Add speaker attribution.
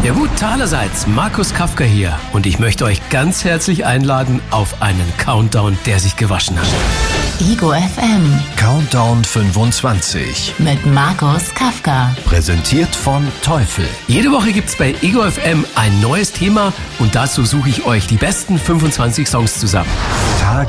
Speaker 1: Ja gut, allerseits, Markus Kafka hier und ich möchte euch ganz herzlich einladen auf einen Countdown, der sich gewaschen hat.
Speaker 2: Ego FM
Speaker 3: Countdown 25
Speaker 2: mit Markus Kafka.
Speaker 3: Präsentiert von Teufel.
Speaker 1: Jede Woche gibt's bei Ego FM ein neues Thema und dazu suche ich euch die besten 25 Songs zusammen.